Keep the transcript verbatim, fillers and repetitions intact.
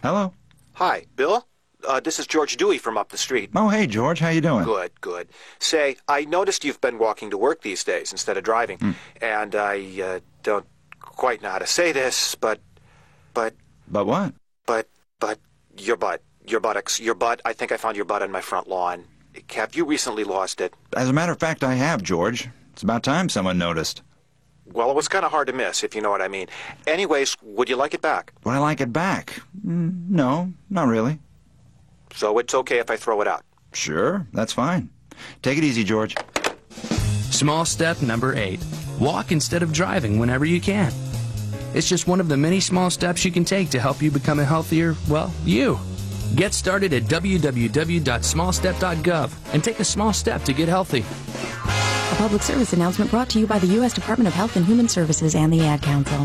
Hello? Hi, Bill? Uh, this is George Dewey from up the street. Oh, hey, George. How you doing? Good, good. Say, I noticed you've been walking to work these days instead of driving. Mm. And I uh, don't quite know how to say this, but... But... But what? But... But... Your butt. Your buttocks. Your butt. I think I found your butt on my front lawn. Have you recently lost it? As a matter of fact, I have, George. It's about time someone noticed. Well, it was kind of hard to miss, if you know what I mean. Anyways, would you like it back? Would I like it back? Mm, no, not really. So it's okay if I throw it out? Sure, that's fine. Take it easy, George. Small step number eight. Walk instead of driving whenever you can. It's just one of the many small steps you can take to help you become a healthier, well, you. Get started at w w w dot small step dot gov and take a small step to get healthy. A public service announcement brought to you by the U S Department of Health and Human Services and the Ad Council.